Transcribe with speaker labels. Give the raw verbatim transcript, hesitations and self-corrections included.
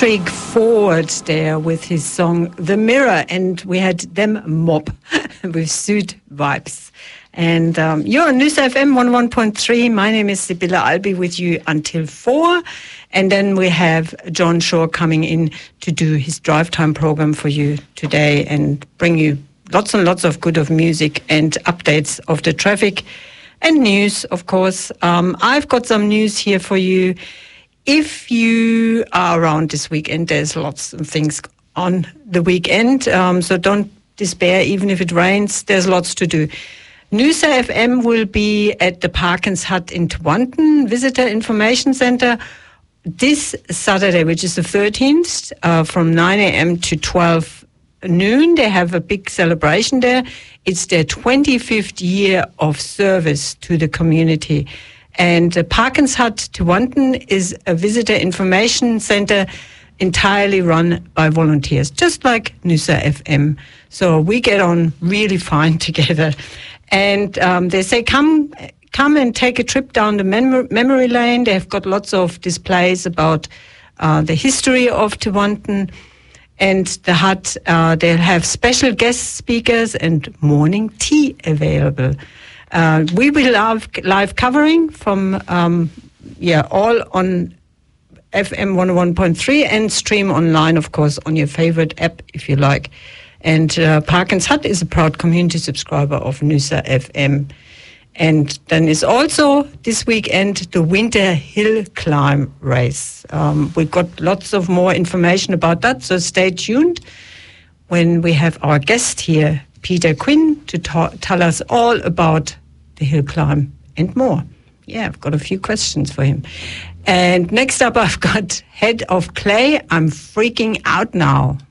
Speaker 1: Patrick Ford there with his song The Mirror, and we had them Mob with Süd Vibes. And um, you're on Nysa F M one oh one point three. My name is Sibylle. I'll be with you until four. And then we have John Shore coming in to do his drive time program for you today and bring you lots and lots of good of music and updates of the traffic and news, of course. Um, I've got some news here for you. If you are around this weekend, there's lots of things on the weekend, um, so don't despair. Even if it rains, there's lots to do. Nysa F M will be at the Parkens Hut in Tewanten Visitor Information Center this Saturday, which is the thirteenth, uh, from nine a.m. to twelve noon. They have a big celebration there. It's their twenty-fifth year of service to the community. And the Parkens Hut Tewanten is a visitor information center entirely run by volunteers, just like Nysa F M. So we get on really fine together. And um, they say, come come and take a trip down the mem- memory lane. They've got lots of displays about uh, the history of Tewanten and the hut. Uh, they'll have special guest speakers and morning tea available. Uh, we will have live covering from, um, yeah, all on F M one oh one point three and stream online, of course, on your favorite app, if you like. And uh, Parkens Hut is a proud community subscriber of Nysa F M. And then is also this weekend the Winter Hill Climb Race. Um, we've got lots of more information about that, so stay tuned when we have our guest here, Peter Quinn, to ta- tell us all about the hill climb and more. Yeah, I've got a few questions for him. And next up, I've got Head of Clay. I'm freaking out now.